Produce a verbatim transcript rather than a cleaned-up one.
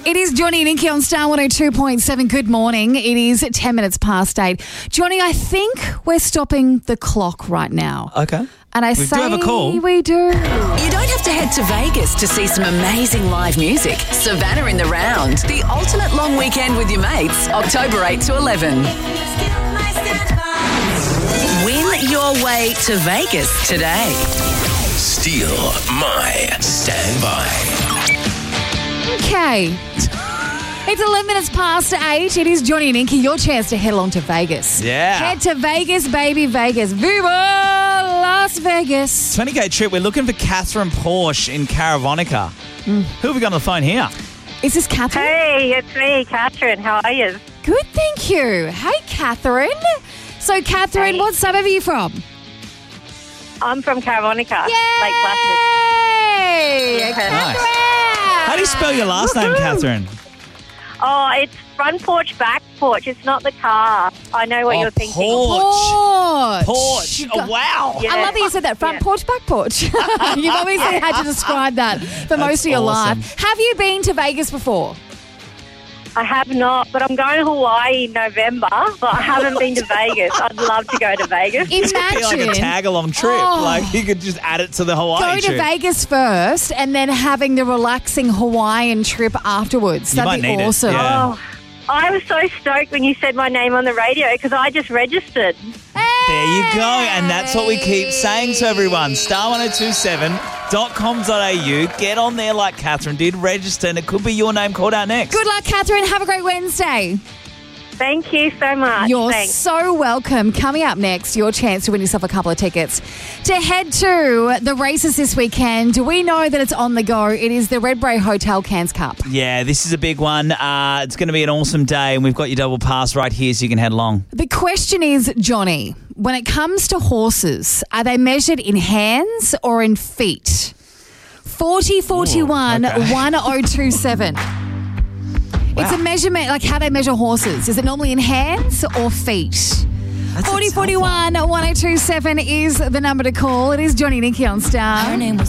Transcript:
It is Johnny and Nikki on Star one oh two point seven. Good morning. It is ten minutes past eight. Johnny, I think we're stopping the clock right now. Okay. And I We say do have a call. we do. You don't have to head to Vegas to see some amazing live music. Savannah in the Round. The ultimate long weekend with your mates. October eighth to eleven. Win your way to Vegas today. Steal my standby. Okay. It's eleven minutes past eight. It is Johnny and Inky. Your chance to head along to Vegas. Yeah. Head to Vegas, baby, Vegas. Viva Las Vegas. twenty K trip. We're looking for Catherine Porsche in Caravonica. Mm. Who have we got on the phone here? Is this Catherine? Hey, it's me, Catherine. How are you? Good, thank you. Hey, Catherine. So, Catherine, Hey. what suburb are you from? I'm from Caravonica, Lake Placid. Yay! Yeah. Catherine! How do you spell your last name, Catherine? Oh, it's front porch, back porch. It's not the car. I know what Oh, you're thinking. porch. Porch. Porch. You Oh, got- wow. Yeah. I love that you said that. Front Yeah. porch, back porch. You've obviously had to describe that for most of your awesome. life. Have you been to Vegas before? I have not, but I'm going to Hawaii in November, but I haven't been to Vegas. I'd love to go to Vegas. It's going to be like a Imagine tag-along trip. Oh. Like, you could just add it to the Hawaii going to trip. Vegas first and then having the relaxing Hawaiian trip afterwards. You That'd might be need it, awesome. yeah. Oh, I was so stoked when you said my name on the radio because I just registered. There you go. And that's what we keep saying to everyone. star one oh two seven dot com dot a u. Get on there like Catherine did. Register, and it could be your name called out next. Good luck, Catherine. Have a great Wednesday. Thank you so much. You're Thanks. so welcome. Coming up next, your chance to win yourself a couple of tickets to head to the races this weekend. We know that it's on the go. It is the Redbray Hotel Cairns Cup. Yeah, this is a big one. Uh, it's going to be an awesome day, and we've got your double pass right here so you can head along. The question is, Johnny, when it comes to horses, are they measured in hands or in feet? forty forty-one Ooh, okay. one oh two seven. It's a measurement, like how they measure horses. Is it normally in hands or feet? That's a forty tough forty-one one oh two seven is the number to call. It is Johnny and Nikki on Star. Her name was